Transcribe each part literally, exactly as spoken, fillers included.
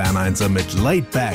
Bayern eins mit Laid Back.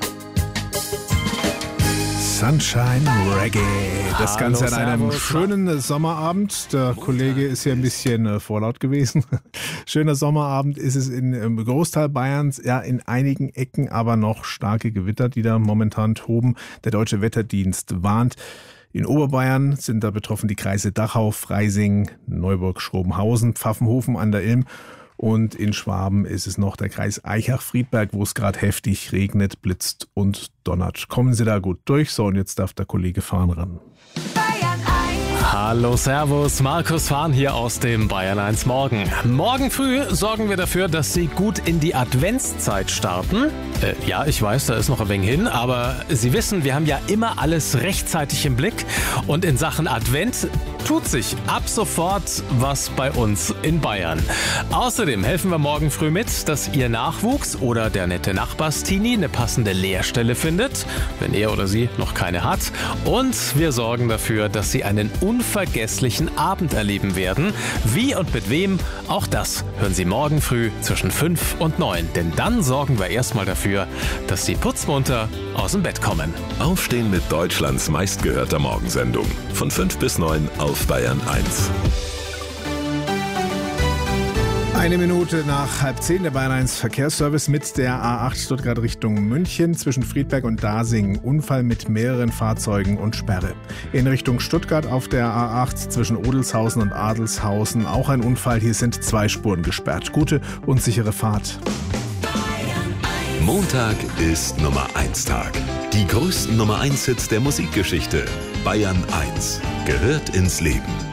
Sunshine Reggae. Das Hallo, Ganze an einem servus. schönen Sommerabend. Der Kollege ist hier ein bisschen äh, vorlaut gewesen. Schöner Sommerabend ist es in, im Großteil Bayerns, ja in einigen Ecken aber noch starke Gewitter, die da momentan toben. Der Deutsche Wetterdienst warnt. In Oberbayern sind da betroffen die Kreise Dachau, Freising, Neuburg, Schrobenhausen, Pfaffenhofen an der Ilm. Und in Schwaben ist es noch der Kreis Aichach-Friedberg, wo es gerade heftig regnet, blitzt und donnert. Kommen Sie da gut durch? So, und jetzt darf der Kollege Fahn ran. Hallo, servus, Markus Fahn hier aus dem Bayern eins Morgen. Morgen früh sorgen wir dafür, dass Sie gut in die Adventszeit starten. Äh, ja, ich weiß, da ist noch ein wenig hin, aber Sie wissen, wir haben ja immer alles rechtzeitig im Blick. Und in Sachen Advent tut sich ab sofort was bei uns in Bayern. Außerdem helfen wir morgen früh mit, dass Ihr Nachwuchs oder der nette Nachbarstini eine passende Lehrstelle findet, wenn er oder sie noch keine hat. Und wir sorgen dafür, dass Sie einen unvergesslichen Abend erleben werden. Wie und mit wem, auch das hören Sie morgen früh zwischen fünf und neun. Denn dann sorgen wir erstmal dafür, dass Sie putzmunter aus dem Bett kommen. Aufstehen mit Deutschlands meistgehörter Morgensendung. Von fünf bis neun auf Bayern eins. Eine Minute nach halb zehn, der Bayern eins Verkehrsservice mit der A acht Stuttgart Richtung München zwischen Friedberg und Dasing. Unfall mit mehreren Fahrzeugen und Sperre. In Richtung Stuttgart auf der A acht zwischen Odelshausen und Adelshausen auch ein Unfall. Hier sind zwei Spuren gesperrt. Gute und sichere Fahrt. Montag ist Nummer eins Tag. Die größten Nummer eins Hits der Musikgeschichte. Bayern eins gehört ins Leben.